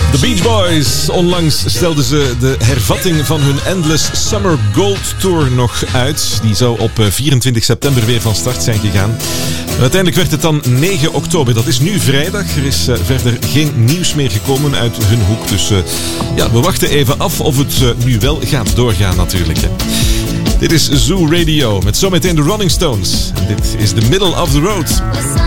The Beach Boys. Onlangs stelden ze de hervatting van hun Endless Summer Gold Tour nog uit. Die zou op 24 september weer van start zijn gegaan. Uiteindelijk werd het dan 9 oktober. Dat is nu vrijdag. Er is verder geen nieuws meer gekomen uit hun hoek. Dus we wachten even af of het nu wel gaat doorgaan natuurlijk. Hè. Dit is Zoo Radio met zometeen de Rolling Stones. En dit is The Middle of the Road.